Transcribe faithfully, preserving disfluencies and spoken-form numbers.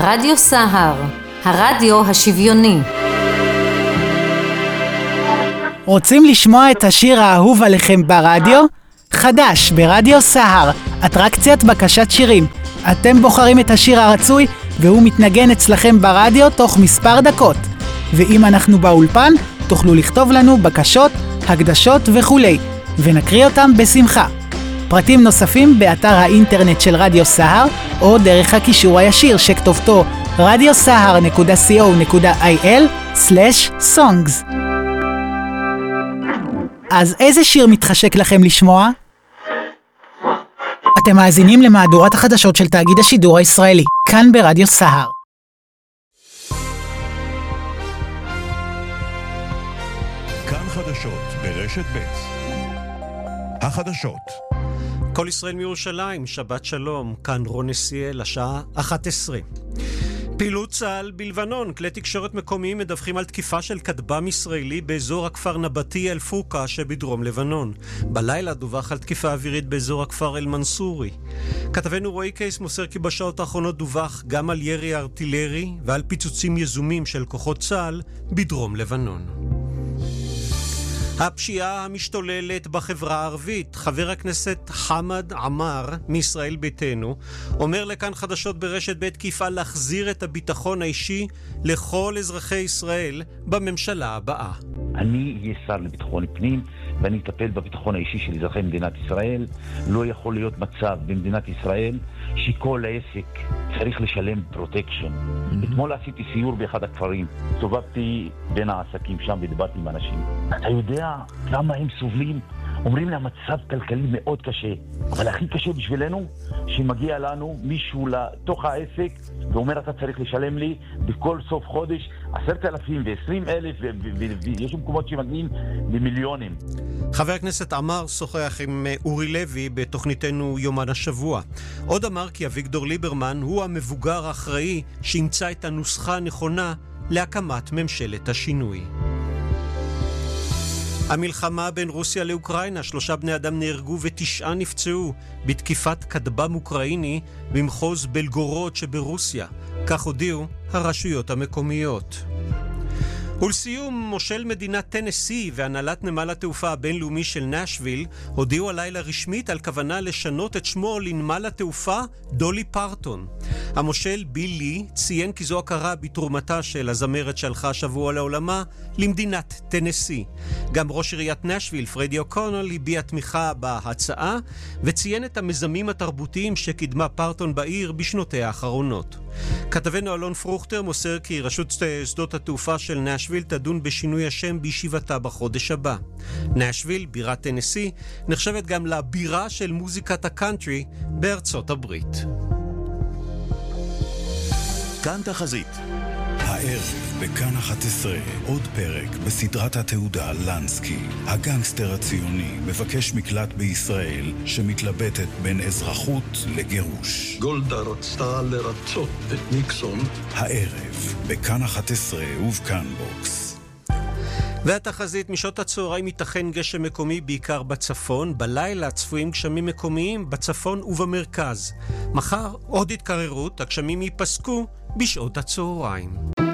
רדיו סהר, הרדיו השוויוני. רוצים לשמוע את השיר האהוב עליכם ברדיו? חדש ברדיו סהר, אטרקציית בקשת שירים. אתם בוחרים את השיר הרצוי והוא מתנגן אצלכם ברדיו תוך מספר דקות. ואם אנחנו באולפן, תוכלו לכתוב לנו בקשות, הקדשות וכולי, ונקריא אותם בשמחה. פרטים נוספים באתר האינטרנט של רדיו סהר, או דרך הקישור הישיר שכתובתו רדיו סהר נקודה סי או נקודה איי אל סלש סונגס. אז איזה שיר מתחשק לכם לשמוע? אתם מאזינים למהדורת החדשות של תאגיד השידור הישראלי, כאן ברדיו סהר. כאן חדשות ברשת ב'. החדשות. כל ישראל מירושלים, שבת שלום, כאן רון נסיאל, השעה אחת עשרה. פעילות צה"ל בלבנון, כלי תקשורת מקומיים מדווחים על תקיפה של כטב"ם ישראלי באזור הכפר נבטי אל פוקה שבדרום לבנון. בלילה דווח על תקיפה אווירית באזור הכפר אל מנסורי. כתבנו רועי קייס מוסר כי בשעות האחרונות דווח גם על ירי ארטילרי ועל פיצוצים יזומים של כוחות צה"ל בדרום לבנון. הפשיעה המשתוללת בחברה הערבית. חבר הכנסת חמד עמאר מישראל ביתנו אומר לכאן חדשות ברשת ב' כי יפעל להחזיר את הביטחון האישי לכל אזרחי ישראל בממשלה הבאה. אני אהיה שר לביטחון פנים ואני אטפל בביטחון האישי של אזרחי מדינת ישראל. לא יכול להיות מצב במדינת ישראל שכל העסק צריך לשלם פרוטקשן. Mm-hmm. אתמול עשיתי סיור באחד הכפרים, סובבתי בין העסקים שם ודיברתי עם אנשים. אתה יודע כמה הם סובלים? אומרים לה מצב כלכלי מאוד קשה, אבל הכי קשה בשבילנו שמגיע לנו מישהו לתוך העסק ואומר אתה צריך לשלם לי בכל סוף חודש עשרת אלפים ועשרים אלף ויש מקומות שמגיעים למיליונים. חבר הכנסת עמאר שוחח עם אורי לוי בתוכניתנו יומן השבוע. עוד אמר כי אביגדור ליברמן הוא המבוגר האחראי שימצא את הנוסחה הנכונה להקמת ממשלת השינוי. המלחמה בין רוסיה לאוקראינה, שלושה בני אדם נהרגו ותשעה נפצעו בתקיפת כטב"ם אוקראיני במחוז בלגורוד שברוסיה, כך הודיעו הרשויות המקומיות. ולסיום, מושל מדינת טנסי והנהלת נמל התעופה הבינלאומי של נשוויל הודיעו הלילה רשמית על כוונה לשנות את שמו לנמל התעופה דולי פרטון. המושל ביל לי ציין כי זו הכרה בתרומתה של הזמרת שהלכה השבוע לעולמה למדינת טנסי. גם ראש עיריית נשוויל פרדי אוקונל הביע תמיכה בהצעה וציין את המיזמים התרבותיים שקידמה פרטון בעיר בשנותיה האחרונות. כתבנו אלון פרוכטר מוסר כי רשות שדות התעופה של נשוויל תדון בשינוי השם בישיבתה בחודש הבא. נשוויל, בירת טנסי, נחשבת גם לבירה של מוזיקת הקאנטרי בארצות הברית. כאן תחזית. הערב בכאן אחת עשרה עוד פרק בסדרת התעודה לנסקי. הגנגסטר הציוני מבקש מקלט בישראל שמתלבטת בין אזרחות לגירוש. גולדה רצתה לרצות את ניקסון. הערב בכאן אחת עשרה ובכאן בוקס. והתחזית משעות הצהריים ייתכן גשם מקומי בעיקר בצפון, בלילה צפויים גשמים מקומיים בצפון ובמרכז. מחר עוד התקררות, הגשמים ייפסקו בשעות הצהריים.